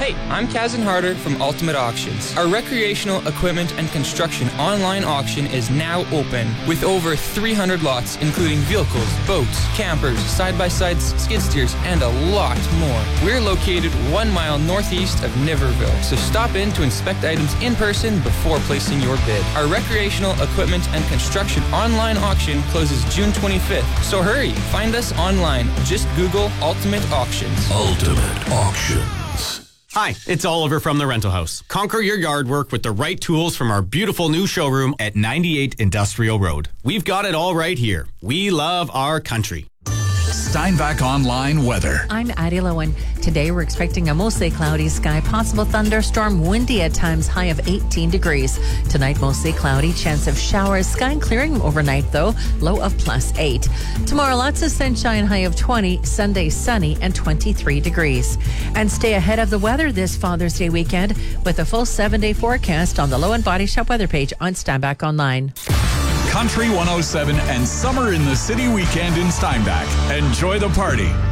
Hey, I'm Kazan Harder from Ultimate Auctions. Our recreational equipment and construction online auction is now open with over 300 lots, including vehicles, boats, campers, side-by-sides, skid steers, and a lot more. We're located 1 mile northeast of Niverville, so stop in to inspect items in person before placing your bid. Our recreational equipment and construction online auction closes June 25th, so hurry. Find us online. Just Google Ultimate Auctions. Ultimate Auctions. Hi, it's Oliver from The Rental House. Conquer your yard work with the right tools from our beautiful new showroom at 98 Industrial Road. We've got it all right here. We love our country. Steinbach Online weather. I'm Addie Lowen. Today we're expecting a mostly cloudy sky, possible thunderstorm, windy at times, high of 18 degrees. Tonight mostly cloudy, chance of showers, sky clearing overnight though, low of +8. Tomorrow lots of sunshine, high of 20, Sunday sunny and 23 degrees. And stay ahead of the weather this Father's Day weekend with a full 7-day forecast on the Low and Body Shop weather page on Steinbach Online. Country 107 and Summer in the City weekend in Steinbach. Enjoy the party.